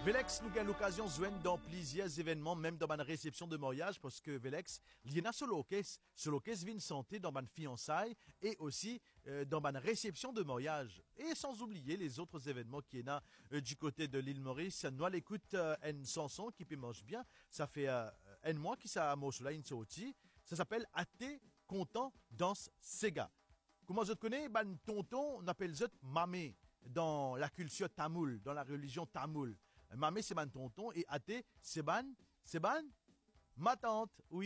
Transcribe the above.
Velex, nous avons l'occasion de joindre dans plusieurs événements, même dans ma réception de mariage, parce que Velex, il y en a sur l'occasion vient santé dans ma fiançailles et aussi dans ma réception de mariage. Et sans oublier les autres événements qui y en a du côté de l'île Maurice. Nous allons écouter une chanson qui mange bien. Ça fait un mois qui ça marche là, une sortie. Ça s'appelle Athée content dans Sega. Comment je te connais? Ben, tonton, on appelle ça mamé dans la culture tamoul, dans la religion tamoul. Mamé, c'est ban tonton et athée, c'est ban ma tante. Oui.